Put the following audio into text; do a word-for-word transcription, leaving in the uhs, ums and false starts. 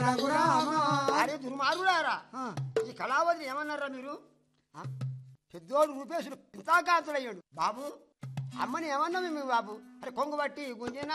అరే దుర్మార్గులారా ఈ కళావతిని ఏమన్నారా మీరు? పెద్దోడు రూపేశుడు పింతాకాంతుడయ్యాడు బాబు. అమ్మని ఏమన్నా మేము బాబు? అరే కొంగు బట్టి గుంజిన